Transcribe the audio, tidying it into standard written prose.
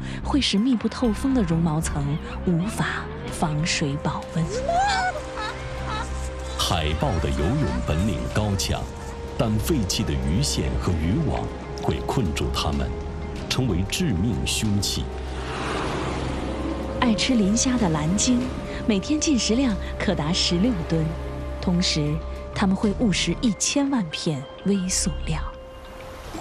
会使密不透风的绒毛层无法防水保温。 海豹的游泳本领高强，但废弃的鱼线和渔网会困住它们，成为致命凶器。 爱吃磷虾的蓝鲸，每天进食量可达16吨，同时它们会误食1000万片微塑料。